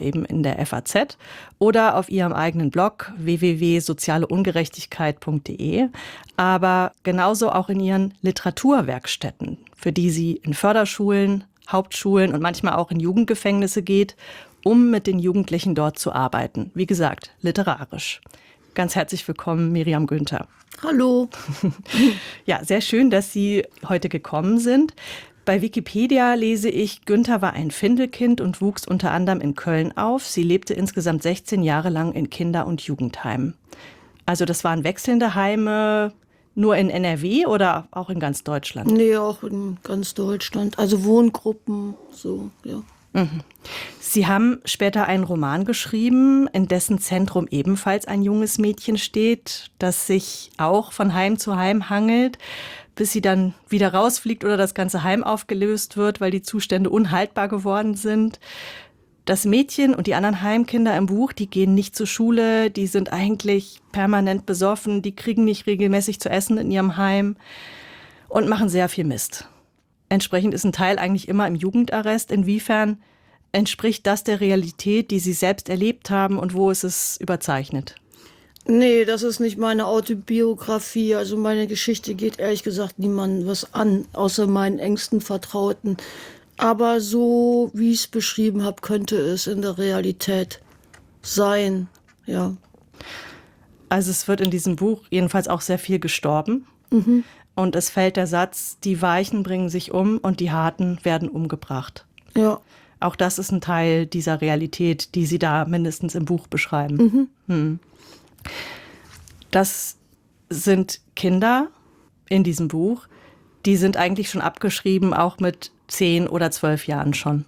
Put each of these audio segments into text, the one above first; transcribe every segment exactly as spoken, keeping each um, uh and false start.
eben in der F A Z oder auf ihrem eigenen Blog w w w punkt soziale ungerechtigkeit punkt d e, aber genauso auch in ihren Literaturwerkstätten, für die sie in Förderschulen, Hauptschulen und manchmal auch in Jugendgefängnisse geht, um mit den Jugendlichen dort zu arbeiten. Wie gesagt, literarisch. Ganz herzlich willkommen, Miriam Günther. Hallo. Ja, sehr schön, dass Sie heute gekommen sind. Bei Wikipedia lese ich, Günther war ein Findelkind und wuchs unter anderem in Köln auf. Sie lebte insgesamt sechzehn Jahre lang in Kinder- und Jugendheimen. Also das waren wechselnde Heime nur in N R W oder auch in ganz Deutschland? Nee, auch in ganz Deutschland. Also Wohngruppen, so, ja. Mhm. Sie haben später einen Roman geschrieben, in dessen Zentrum ebenfalls ein junges Mädchen steht, das sich auch von Heim zu Heim hangelt, bis sie dann wieder rausfliegt oder das ganze Heim aufgelöst wird, weil die Zustände unhaltbar geworden sind. Das Mädchen und die anderen Heimkinder im Buch, die gehen nicht zur Schule, die sind eigentlich permanent besoffen, die kriegen nicht regelmäßig zu essen in ihrem Heim und machen sehr viel Mist. Entsprechend ist ein Teil eigentlich immer im Jugendarrest. Inwiefern entspricht das der Realität, die Sie selbst erlebt haben, und wo ist es überzeichnet? Nee, das ist nicht meine Autobiografie. Also meine Geschichte geht ehrlich gesagt niemandem was an, außer meinen engsten Vertrauten. Aber so, wie ich es beschrieben habe, könnte es in der Realität sein, ja. Also es wird in diesem Buch jedenfalls auch sehr viel gestorben. Mhm. Und es fällt der Satz, die Weichen bringen sich um und die Harten werden umgebracht. Ja. Auch das ist ein Teil dieser Realität, die Sie da mindestens im Buch beschreiben. Mhm. Hm. Das sind Kinder in diesem Buch, die sind eigentlich schon abgeschrieben, auch mit zehn oder zwölf Jahren schon.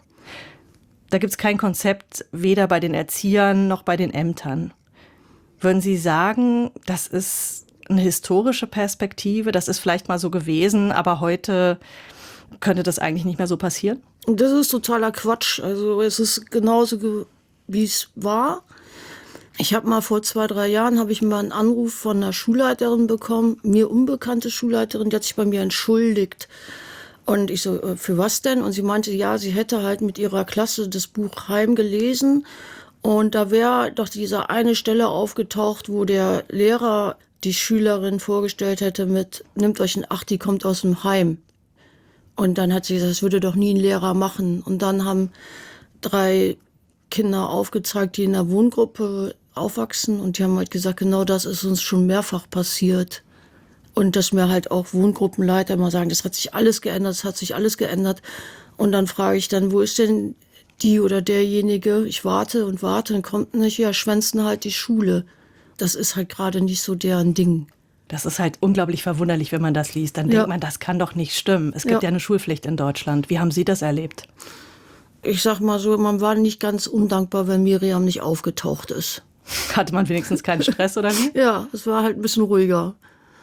Da gibt es kein Konzept, weder bei den Erziehern noch bei den Ämtern. Würden Sie sagen, das ist eine historische Perspektive, das ist vielleicht mal so gewesen, aber heute könnte das eigentlich nicht mehr so passieren? Das ist totaler Quatsch. Also es ist genauso, wie es war. Ich habe mal vor zwei, drei Jahren habe ich mal einen Anruf von einer Schulleiterin bekommen, mir unbekannte Schulleiterin, die hat sich bei mir entschuldigt. Und ich so, für was denn? Und sie meinte, ja, sie hätte halt mit ihrer Klasse das Buch Heim gelesen. Und da wäre doch diese eine Stelle aufgetaucht, wo der Lehrer die Schülerin vorgestellt hätte mit, nimmt euch in Acht, die kommt aus dem Heim. Und dann hat sie gesagt, das würde doch nie ein Lehrer machen. Und dann haben drei Kinder aufgezeigt, die in einer Wohngruppe aufwachsen. Und die haben halt gesagt, genau das ist uns schon mehrfach passiert. Und dass mir halt auch Wohngruppenleiter immer sagen, das hat sich alles geändert, das hat sich alles geändert. Und dann frage ich dann, wo ist denn die oder derjenige? Ich warte und warte und kommt nicht. Ja, schwänzen halt die Schule. Das ist halt gerade nicht so deren Ding. Das ist halt unglaublich verwunderlich, wenn man das liest. Dann Ja. denkt man, das kann doch nicht stimmen. Es gibt ja. Ja. eine Schulpflicht in Deutschland. Wie haben Sie das erlebt? Ich sag mal so, man war nicht ganz undankbar, wenn Miriam nicht aufgetaucht ist. Hatte man wenigstens keinen Stress oder wie? Ja, es war halt ein bisschen ruhiger.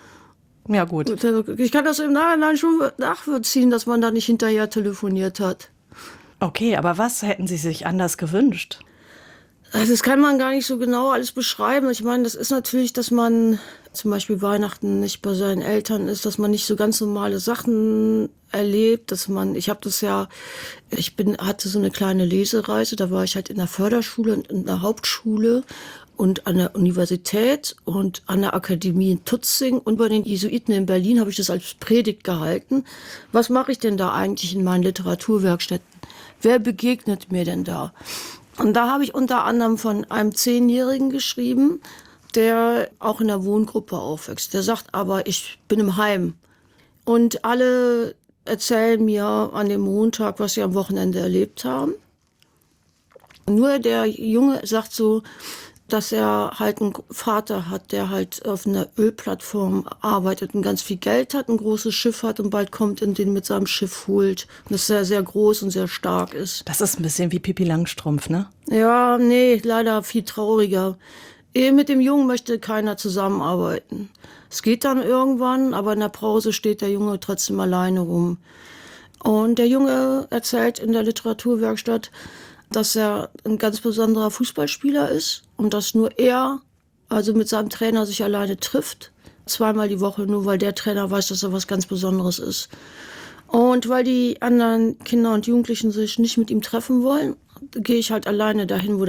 Ja, gut. Ich kann das im Nachhinein schon nachvollziehen, dass man da nicht hinterher telefoniert hat. Okay, aber was hätten Sie sich anders gewünscht? Also das kann man gar nicht so genau alles beschreiben. Ich meine, das ist natürlich, dass man zum Beispiel Weihnachten nicht bei seinen Eltern ist, dass man nicht so ganz normale Sachen erlebt, dass man, ich habe das ja, ich bin hatte so eine kleine Lesereise, da war ich halt in der Förderschule und in der Hauptschule und an der Universität und an der Akademie in Tutzing und bei den Jesuiten in Berlin habe ich das als Predigt gehalten. Was mache ich denn da eigentlich in meinen Literaturwerkstätten? Wer begegnet mir denn da? Und da habe ich unter anderem von einem Zehnjährigen geschrieben, der auch in der Wohngruppe aufwächst. Der sagt aber, ich bin im Heim. Und alle erzählen mir an dem Montag, was sie am Wochenende erlebt haben. Nur der Junge sagt so, dass er halt einen Vater hat, der halt auf einer Ölplattform arbeitet und ganz viel Geld hat, ein großes Schiff hat und bald kommt und den mit seinem Schiff holt. Und das sehr, sehr groß und sehr stark ist. Das ist ein bisschen wie Pippi Langstrumpf, ne? Ja, nee, leider viel trauriger. Ehe mit dem Jungen möchte keiner zusammenarbeiten. Es geht dann irgendwann, aber in der Pause steht der Junge trotzdem alleine rum. Und der Junge erzählt in der Literaturwerkstatt, dass er ein ganz besonderer Fußballspieler ist und dass nur er, also mit seinem Trainer, sich alleine trifft. Zweimal die Woche, nur weil der Trainer weiß, dass er was ganz Besonderes ist. Und weil die anderen Kinder und Jugendlichen sich nicht mit ihm treffen wollen, gehe ich halt alleine dahin, wo